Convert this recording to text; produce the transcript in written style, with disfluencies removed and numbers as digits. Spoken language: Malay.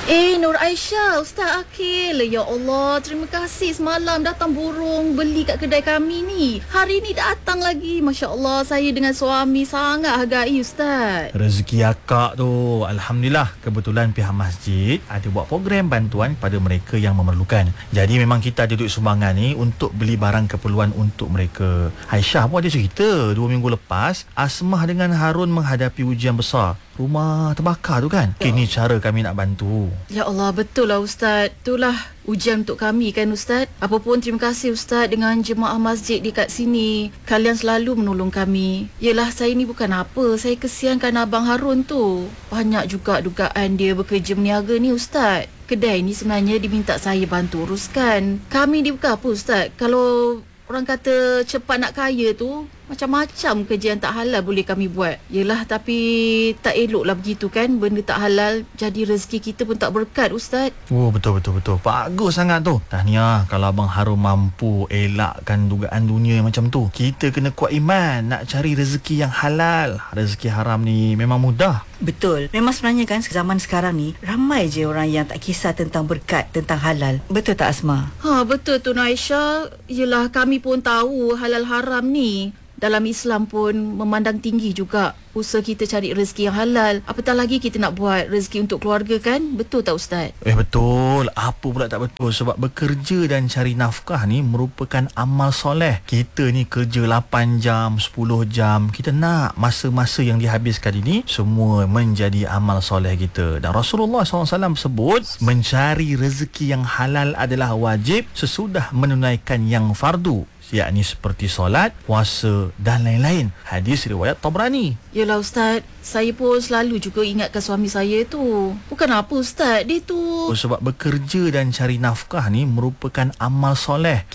Nur Aisyah, Ustaz Akil. Ya Allah, terima kasih semalam datang burung beli kat kedai kami ni. Hari ni datang lagi. Masya Allah, saya dengan suami sangat hargai Ustaz. Rezeki akak tu. Alhamdulillah, kebetulan pihak masjid ada buat program bantuan kepada mereka yang memerlukan. Jadi memang kita ada duit sumbangan ni untuk beli barang keperluan untuk mereka. Aisyah pun ada cerita 2 minggu lepas Asmah dengan Harun menghadapi ujian besar. Rumah terbakar tu kan. Kini cara kami nak bantu. Ya Allah, betul lah Ustaz. Itulah ujian untuk kami kan Ustaz. Apa pun terima kasih Ustaz dengan jemaah masjid dekat sini. Kalian selalu menolong kami. Yelah, saya ni bukan apa. Saya kesiankan Abang Harun tu. Banyak juga dugaan dia bekerja meniaga ni Ustaz. Kedai ni sebenarnya diminta saya bantu uruskan. Kami ni bukan apa Ustaz. Kalau orang kata cepat nak kaya tu, macam-macam kerja yang tak halal boleh kami buat. Yelah, tapi tak eloklah begitu kan. Benda tak halal, jadi rezeki kita pun tak berkat Ustaz. Oh, betul. Bagus sangat tu. Tahniah kalau Abang Harun mampu elakkan dugaan dunia yang macam tu. Kita kena kuat iman nak cari rezeki yang halal. Rezeki haram ni memang mudah. Betul. Memang sebenarnya kan zaman sekarang ni ramai je orang yang tak kisah tentang berkat, tentang halal. Betul tak Asma? Betul tu Aisyah. Yelah, kami pun tahu halal haram ni. Dalam Islam pun memandang tinggi juga usaha kita cari rezeki yang halal. Apatah lagi kita nak buat rezeki untuk keluarga kan? Betul tak Ustaz? Betul. Apa pula tak betul? Sebab bekerja dan cari nafkah ni merupakan amal soleh. Kita ni kerja 8 jam, 10 jam. Kita nak masa-masa yang dihabiskan ini semua menjadi amal soleh kita. Dan Rasulullah SAW sebut mencari rezeki yang halal adalah wajib sesudah menunaikan yang fardu, yakni seperti solat, puasa dan lain-lain. Hadis riwayat Tabrani. Yelah Ustaz, saya pun selalu juga ingatkan suami saya tu. Bukan apa Ustaz, dia tu Sebab bekerja dan cari nafkah ni merupakan amal soleh.